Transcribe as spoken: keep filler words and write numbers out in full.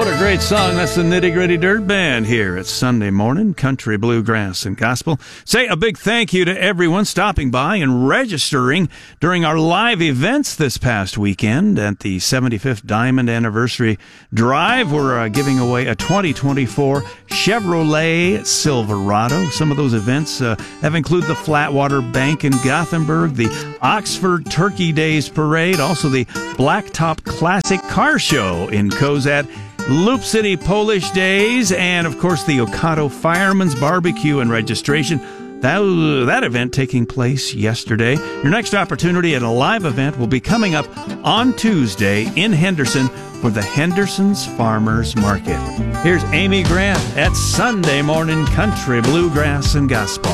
What a great song. That's the Nitty Gritty Dirt Band here at Sunday Morning Country, Bluegrass, and Gospel. Say a big thank you to everyone stopping by and registering during our live events this past weekend at the seventy-fifth Diamond Anniversary Drive. We're uh, giving away a twenty twenty-four Chevrolet Silverado. Some of those events uh, have included the Flatwater Bank in Gothenburg, the Oxford Turkey Days Parade, also the Blacktop Classic Car Show in Cozad, Loop City Polish Days, and, of course, the Ocado Fireman's Barbecue and Registration. That, that event taking place yesterday. Your next opportunity at a live event will be coming up on Tuesday in Henderson for the Henderson's Farmers Market. Here's Amy Grant at Sunday Morning Country, Bluegrass, and Gospel.